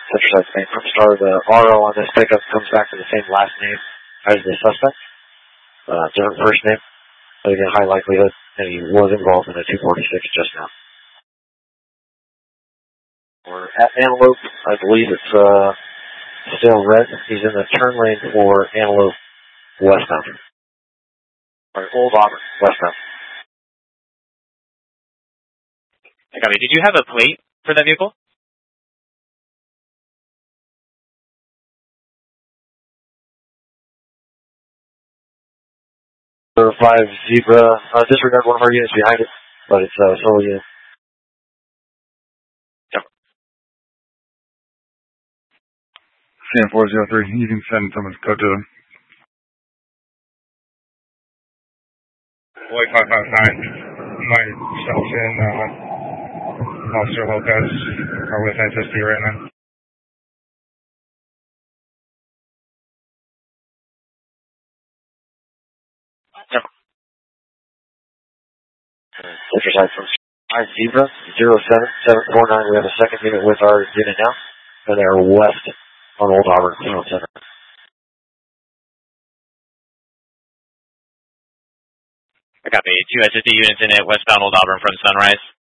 Central Side from Star, the RO on this pickup comes back to the same last name as the suspect. Different first name, but again, high likelihood that he was involved in a 246 just now. We're at Antelope. I believe it's still red. He's in the turn lane for Antelope westbound. Or Old Auburn westbound. Copy. Did you have a plate for that vehicle? 5 Zebra. Disregard one of our units behind it, but it's a solo unit. CM 403, you can send someone's code to them. Boy 559, myself and Officer Lopez are with SSD right now. Exercise from 5 Zebra, 07749. We have a second unit with our unit now, and they're west on Old Auburn Center. I copy. 2 SSD units in it, westbound Old Auburn from Sunrise.